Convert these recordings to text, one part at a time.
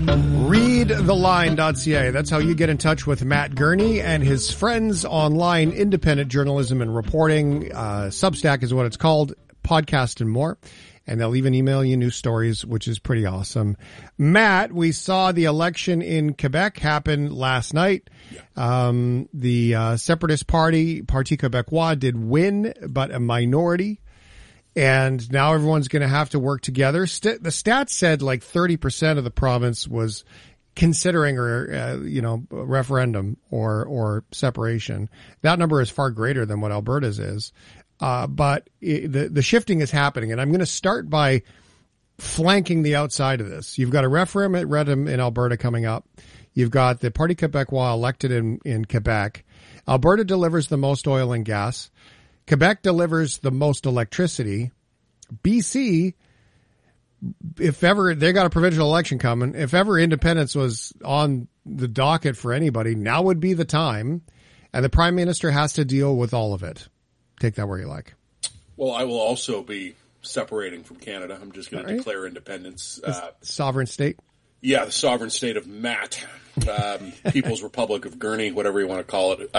Readtheline.ca. That's how you get in touch with Matt Gurney and his friends online, independent journalism and reporting. Substack is what it's called, podcast and more. And they'll even email you news stories, which is pretty awesome. Matt, we saw the election in Quebec happen last night. The Separatist Party, Parti Québécois, did win, but a minority. And now everyone's going to have to work together. The stats said like 30% of the province was considering a referendum or separation. That number is far greater than what Alberta's is. But the shifting is happening, and I'm going to start by flanking the outside of this. You've got a referendum in Alberta coming up. You've got the Parti Québécois elected in Quebec. Alberta delivers the most oil and gas. Quebec delivers the most electricity. BC, if ever, they got a provincial election coming. If ever independence was on the docket for anybody, now would be the time. And the Prime Minister has to deal with all of it. Take that where you like. Well, I will also be separating from Canada. I'm just going to declare independence. Sovereign state? Yeah, the sovereign state of Matt. People's Republic of Gurney, whatever you want to call it.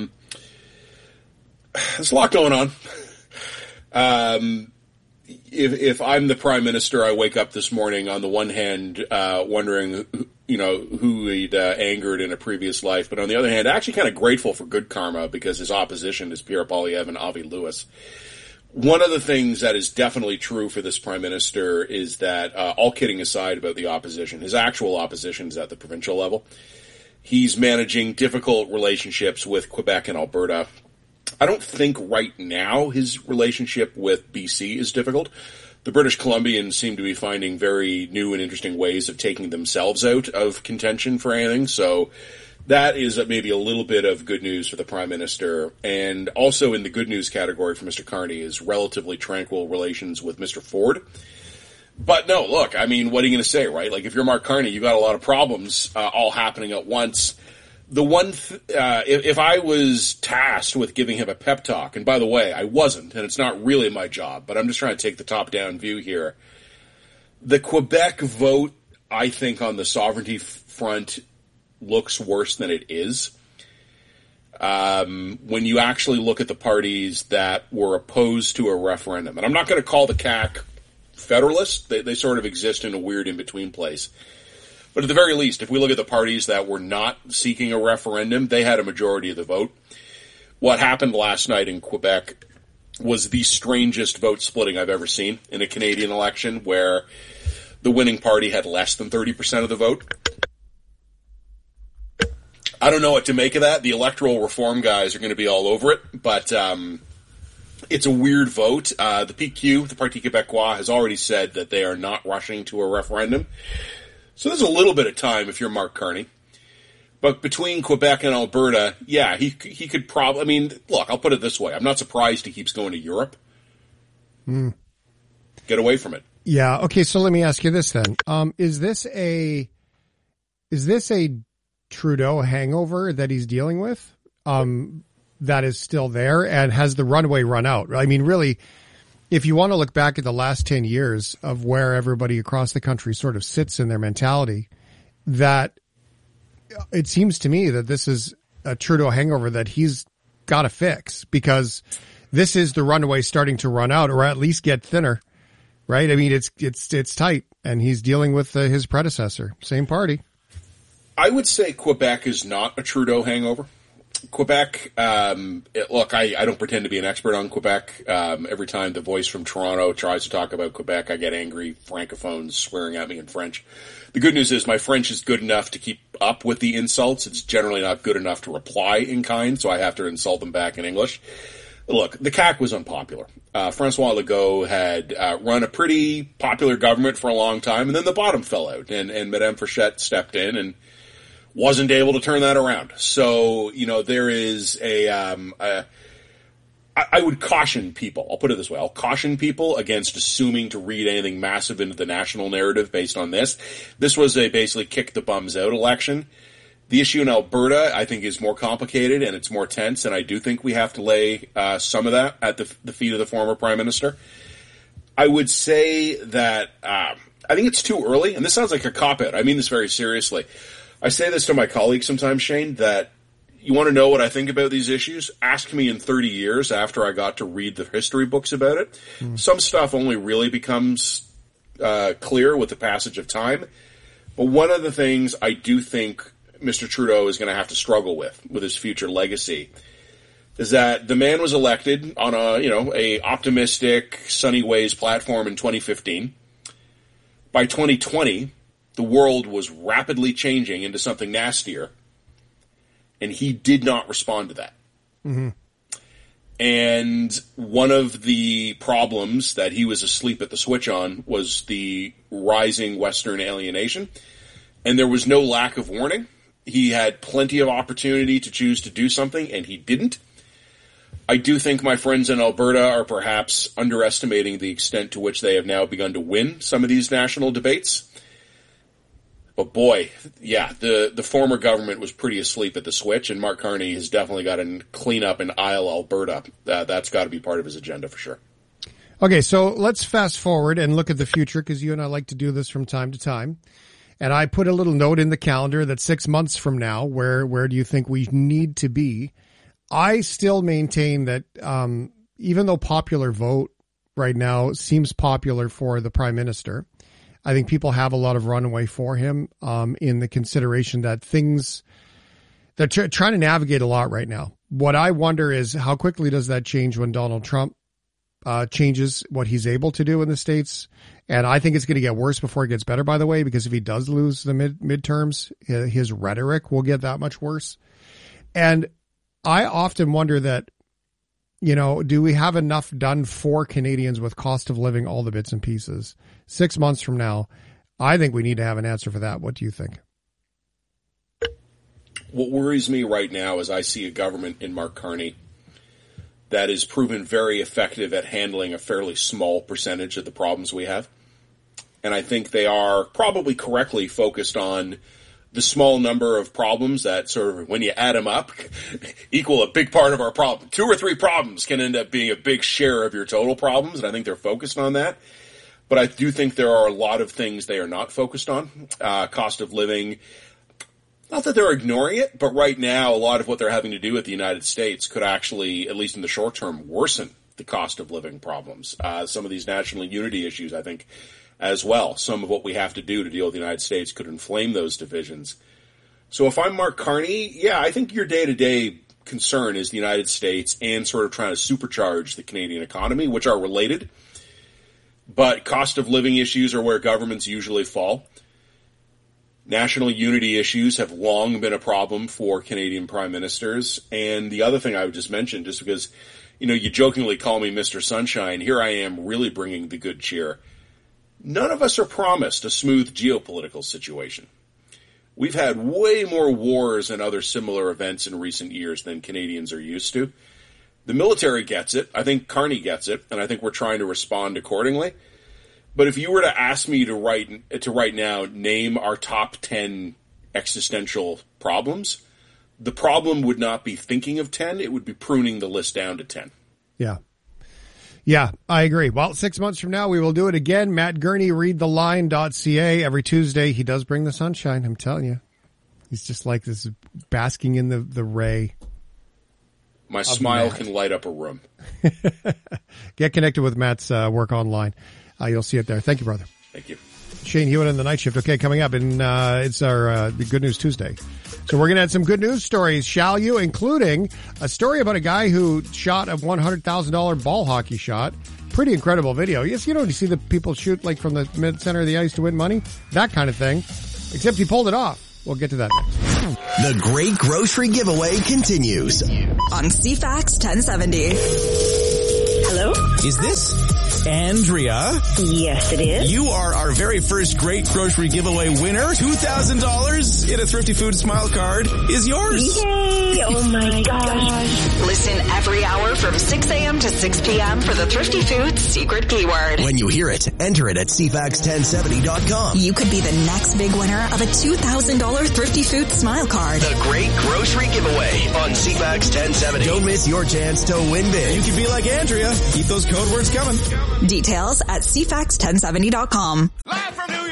There's a lot going on. If I'm the Prime Minister, I wake up this morning on the one hand wondering, who he'd angered in a previous life, but on the other hand, actually kind of grateful for good karma because his opposition is Pierre Poilievre and Avi Lewis. One of the things that is definitely true for this Prime Minister is that, all kidding aside about the opposition, his actual opposition is at the provincial level. He's managing difficult relationships with Quebec and Alberta. I don't think right now his relationship with BC is difficult. The British Columbians seem to be finding very new and interesting ways of taking themselves out of contention for anything. So that is maybe a little bit of good news for the Prime Minister. And also in the good news category for Mr. Carney is relatively tranquil relations with Mr. Ford. But no, look, I mean, what are you going to say, right? Like if you're Mark Carney, you got a lot of problems all happening at once. The one, if I was tasked with giving him a pep talk, and by the way, I wasn't, and it's not really my job, but I'm just trying to take the top-down view here. The Quebec vote, I think, on the sovereignty front looks worse than it is. When you actually look at the parties that were opposed to a referendum, and I'm not going to call the CAQ federalist, they sort of exist in a weird in-between place. But at the very least, if we look at the parties that were not seeking a referendum, they had a majority of the vote. What happened last night in Quebec was the strangest vote splitting I've ever seen in a Canadian election, where the winning party had less than 30% of the vote. I don't know what to make of that. The electoral reform guys are going to be all over it, but it's a weird vote. The PQ, the Parti Québécois, has already said that they are not rushing to a referendum. So there's a little bit of time if you're Mark Carney. But between Quebec and Alberta, yeah, he could probably... I mean, look, I'll put it this way. I'm not surprised he keeps going to Europe. Get away from it. Yeah, okay, so let me ask you this then. Is this a Trudeau hangover that he's dealing with that is still there? And has the runway run out? I mean, really... If you want to look back at the last 10 years of where everybody across the country sort of sits in their mentality, that it seems to me that this is a Trudeau hangover that he's got to fix, because this is the runway starting to run out, or at least get thinner, right? I mean, it's tight, and he's dealing with his predecessor, same party. I would say Quebec is not a Trudeau hangover. Quebec, look, I don't pretend to be an expert on Quebec. Every time the voice from Toronto tries to talk about Quebec, I get angry francophones swearing at me in French. The good news is my French is good enough to keep up with the insults. It's generally not good enough to reply in kind, so I have to insult them back in English. Look, the CAQ was unpopular. François Legault had run a pretty popular government for a long time, and then the bottom fell out, and Madame Frechette stepped in and wasn't able to turn that around. So, there is I would caution people. I'll put it this way. I'll caution people against assuming to read anything massive into the national narrative based on this. This was a basically kick the bums out election. The issue in Alberta, I think, is more complicated and it's more tense, and I do think we have to lay some of that at the feet of the former Prime Minister. I would say that I think it's too early, and this sounds like a cop-out. I mean this very seriously. I say this to my colleagues sometimes, Shane, that you want to know what I think about these issues? Ask me in 30 years after I got to read the history books about it. Some stuff only really becomes clear with the passage of time. But one of the things I do think Mr. Trudeau is going to have to struggle with his future legacy is that the man was elected on a optimistic, sunny ways platform in 2015. By 2020, the world was rapidly changing into something nastier. And he did not respond to that. Mm-hmm. And one of the problems that he was asleep at the switch on was the rising Western alienation. And there was no lack of warning. He had plenty of opportunity to choose to do something, and he didn't. I do think my friends in Alberta are perhaps underestimating the extent to which they have now begun to win some of these national debates. But boy, yeah, the former government was pretty asleep at the switch, and Mark Carney has definitely got to clean up in Isle, Alberta. That's got to be part of his agenda for sure. Okay, so let's fast forward and look at the future, because you and I like to do this from time to time. And I put a little note in the calendar that 6 months from now, where do you think we need to be? I still maintain that even though popular vote right now seems popular for the Prime Minister, I think people have a lot of runway for him in the consideration that they're trying to navigate a lot right now. What I wonder is how quickly does that change when Donald Trump changes what he's able to do in the States. And I think it's going to get worse before it gets better, by the way, because if he does lose the midterms, his rhetoric will get that much worse. And I often wonder that, do we have enough done for Canadians with cost of living, all the bits and pieces? 6 months from now, I think we need to have an answer for that. What do you think? What worries me right now is I see a government in Mark Carney that is proven very effective at handling a fairly small percentage of the problems we have. And I think they are probably correctly focused on the small number of problems that sort of, when you add them up, equal a big part of our problem. 2 or 3 problems can end up being a big share of your total problems, and I think they're focused on that. But I do think there are a lot of things they are not focused on. Cost of living, not that they're ignoring it, but right now a lot of what they're having to do with the United States could actually, at least in the short term, worsen the cost of living problems. Some of these national unity issues, I think, as well. Some of what we have to do to deal with the United States could inflame those divisions. So if I'm Mark Carney, yeah, I think your day-to-day concern is the United States and sort of trying to supercharge the Canadian economy, which are related. But cost of living issues are where governments usually fall. National unity issues have long been a problem for Canadian prime ministers. And the other thing I would just mention, just because, you jokingly call me Mr. Sunshine, here I am really bringing the good cheer. None of us are promised a smooth geopolitical situation. We've had way more wars and other similar events in recent years than Canadians are used to. The military gets it. I think Carney gets it, and I think we're trying to respond accordingly. But if you were to ask me to right now name our top 10 existential problems, the problem would not be thinking of 10. It would be pruning the list down to 10. Yeah. Yeah, I agree. Well, 6 months from now, we will do it again. Matt Gurney, readtheline.ca. Every Tuesday, he does bring the sunshine, I'm telling you. He's just like this, basking in the ray. My smile can light up a room. Get connected with Matt's work online. You'll see it there. Thank you, brother. Thank you. Shane Hewitt in the night shift. Okay, coming up, and it's our the Good News Tuesday. So we're going to add some good news stories, shall you? Including a story about a guy who shot a $100,000 ball hockey shot. Pretty incredible video. Yes, you see the people shoot like from the mid-center of the ice to win money? That kind of thing. Except he pulled it off. We'll get to that next. The Great Grocery Giveaway continues on CFAX 1070. Hello? Is this Andrea? Yes, it is. You are our very first Great Grocery Giveaway winner. $2,000 in a Thrifty Foods Smile Card is yours. Yay! Oh my gosh. Listen every hour from 6 a.m. to 6 p.m. for the Thrifty Foods secret keyword. When you hear it, enter it at CFAX1070.com. You could be the next big winner of a $2,000 Thrifty Foods Smile Card. The Great Grocery Giveaway on CFAX 1070. Don't miss your chance to win big. You could be like Andrea. Keep those code words coming. Details at CFAX1070.com. Live from New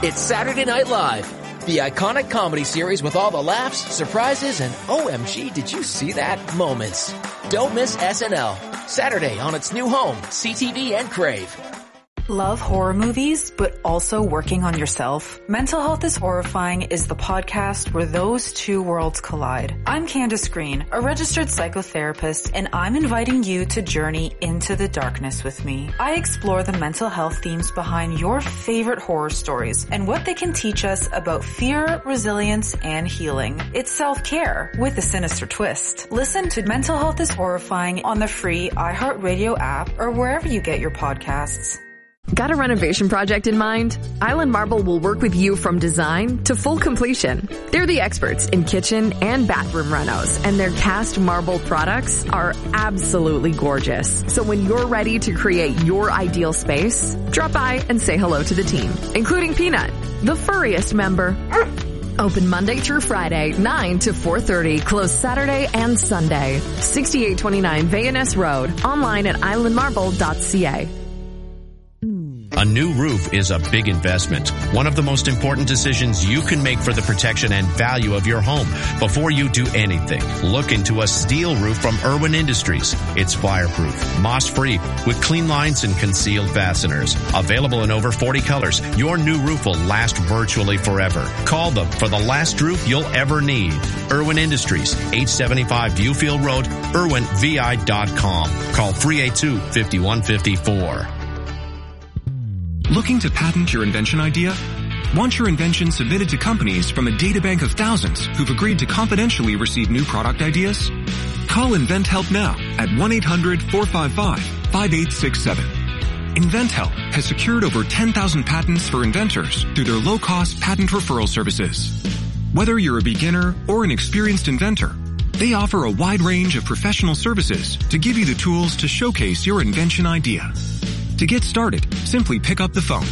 It's Saturday Night Live, the iconic comedy series with all the laughs, surprises, and OMG, did you see that moments. Don't miss SNL, Saturday on its new home, CTV and Crave. Love horror movies, but also working on yourself? Mental Health is Horrifying is the podcast where those two worlds collide. I'm Candace Green, a registered psychotherapist, and I'm inviting you to journey into the darkness with me. I explore the mental health themes behind your favorite horror stories and what they can teach us about fear, resilience, and healing. It's self-care with a sinister twist. Listen to Mental Health is Horrifying on the free iHeartRadio app or wherever you get your podcasts. Got a renovation project in mind? Island Marble will work with you from design to full completion. They're the experts in kitchen and bathroom renos, and their cast marble products are absolutely gorgeous. So when you're ready to create your ideal space, drop by and say hello to the team, including Peanut, the furriest member. Open Monday through Friday, 9 to 4:30. Closed Saturday and Sunday. 6829 Vayaness Road. Online at islandmarble.ca. A new roof is a big investment. One of the most important decisions you can make for the protection and value of your home. Before you do anything, look into a steel roof from Irwin Industries. It's fireproof, moss-free, with clean lines and concealed fasteners. Available in over 40 colors, your new roof will last virtually forever. Call them for the last roof you'll ever need. Irwin Industries, 875 Viewfield Road, irwinvi.com. Call 382-5154. Looking to patent your invention idea? Want your invention submitted to companies from a databank of thousands who've agreed to confidentially receive new product ideas? Call InventHelp now at 1-800-455-5867. InventHelp has secured over 10,000 patents for inventors through their low-cost patent referral services. Whether you're a beginner or an experienced inventor, they offer a wide range of professional services to give you the tools to showcase your invention idea. To get started, simply pick up the phone,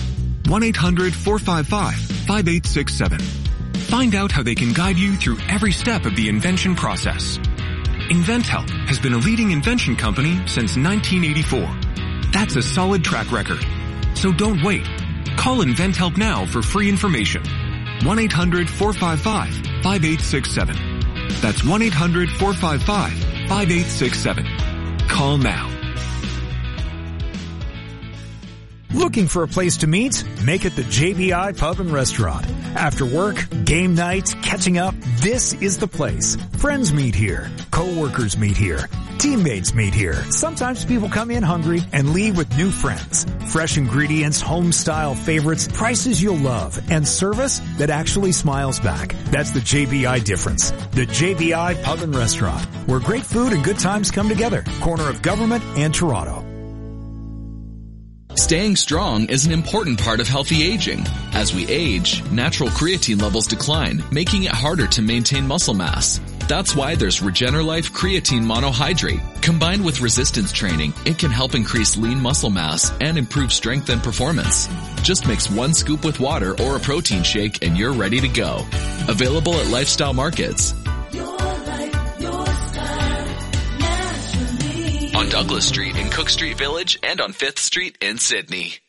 1-800-455-5867. Find out how they can guide you through every step of the invention process. InventHelp has been a leading invention company since 1984. That's a solid track record. So don't wait. Call InventHelp now for free information. 1-800-455-5867. That's 1-800-455-5867. Call now. Looking for a place to meet? Make it the JBI Pub and Restaurant. After work, game night, catching up, this is the place. Friends meet here. Co-workers meet here. Teammates meet here. Sometimes people come in hungry and leave with new friends. Fresh ingredients, home-style favorites, prices you'll love, and service that actually smiles back. That's the JBI difference. The JBI Pub and Restaurant, where great food and good times come together. Corner of Government and Toronto. Staying strong is an important part of healthy aging. As we age, natural creatine levels decline, making it harder to maintain muscle mass. That's why there's RegenerLife Creatine Monohydrate. Combined with resistance training, it can help increase lean muscle mass and improve strength and performance. Just mix 1 scoop with water or a protein shake and you're ready to go. Available at Lifestyle Markets. On Douglas Street in Cook Street Village and on 5th Street in Sydney.